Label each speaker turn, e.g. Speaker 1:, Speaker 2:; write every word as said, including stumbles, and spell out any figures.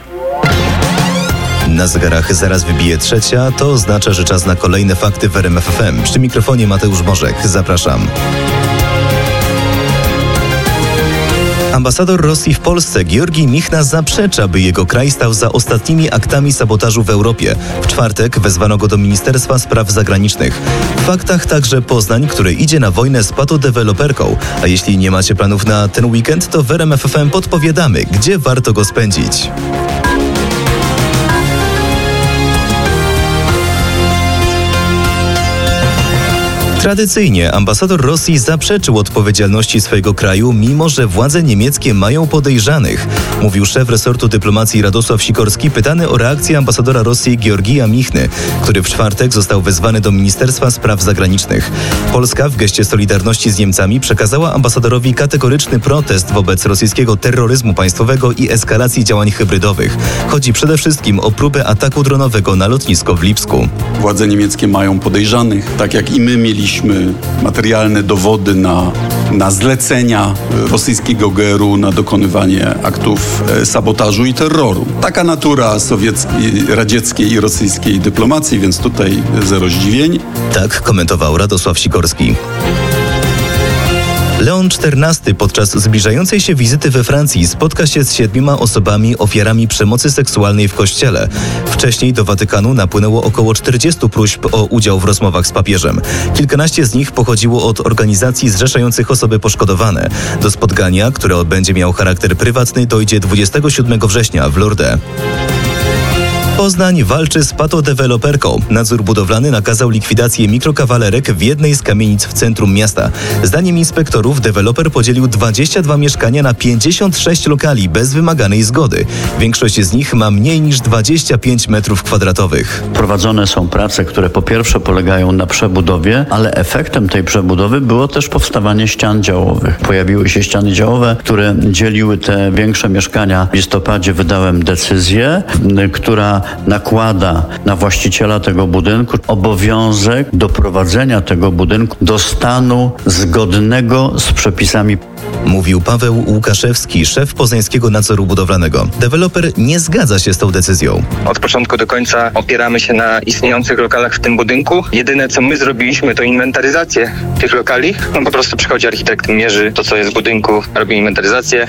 Speaker 1: Na zegarach zaraz wybije trzecia, to oznacza, że czas na kolejne fakty w R M F F M. Przy mikrofonie Mateusz Bożek. Zapraszam. Ambasador Rosji w Polsce Georgij Michna zaprzecza, by jego kraj stał za ostatnimi aktami sabotażu w Europie. W czwartek wezwano go do Ministerstwa Spraw Zagranicznych. W faktach także Poznań, który idzie na wojnę z patodeweloperką. A jeśli nie macie planów na ten weekend, to w R M F F M podpowiadamy, gdzie warto go spędzić. Tradycyjnie ambasador Rosji zaprzeczył odpowiedzialności swojego kraju, mimo że władze niemieckie mają podejrzanych. Mówił szef resortu dyplomacji Radosław Sikorski, pytany o reakcję ambasadora Rosji Georgija Michny, który w czwartek został wezwany do Ministerstwa Spraw Zagranicznych. Polska w geście solidarności z Niemcami przekazała ambasadorowi kategoryczny protest wobec rosyjskiego terroryzmu państwowego i eskalacji działań hybrydowych. Chodzi przede wszystkim o próbę ataku dronowego na lotnisko w Lipsku.
Speaker 2: Władze niemieckie mają podejrzanych, tak jak i my mieliśmy materialne dowody na, na zlecenia rosyjskiego G R U na dokonywanie aktów sabotażu i terroru. Taka natura sowieckiej, radzieckiej i rosyjskiej dyplomacji, więc tutaj zero zdziwień.
Speaker 1: Tak komentował Radosław Sikorski. Leon czternasty podczas zbliżającej się wizyty we Francji spotka się z siedmioma osobami ofiarami przemocy seksualnej w kościele. Wcześniej do Watykanu napłynęło około czterdziestu próśb o udział w rozmowach z papieżem. Kilkanaście z nich pochodziło od organizacji zrzeszających osoby poszkodowane. Do spotkania, które będzie miało charakter prywatny, dojdzie dwudziestego siódmego września w Lourdes. Poznań walczy z patodeweloperką. Nadzór budowlany nakazał likwidację mikrokawalerek w jednej z kamienic w centrum miasta. Zdaniem inspektorów deweloper podzielił dwadzieścia dwa mieszkania na pięćdziesiąt sześć lokali bez wymaganej zgody. Większość z nich ma mniej niż dwadzieścia pięć metrów kwadratowych.
Speaker 3: Prowadzone są prace, które po pierwsze polegają na przebudowie, ale efektem tej przebudowy było też powstawanie ścian działowych. Pojawiły się ściany działowe, które dzieliły te większe mieszkania. W listopadzie wydałem decyzję, która nakłada na właściciela tego budynku obowiązek doprowadzenia tego budynku do stanu zgodnego z przepisami.
Speaker 1: Mówił Paweł Łukaszewski, szef Poznańskiego Nadzoru Budowlanego. Deweloper nie zgadza się z tą decyzją.
Speaker 4: Od początku do końca opieramy się na istniejących lokalach w tym budynku. Jedyne, co my zrobiliśmy, to inwentaryzację tych lokali. No po prostu przychodzi architekt, mierzy to, co jest w budynku, robi inwentaryzację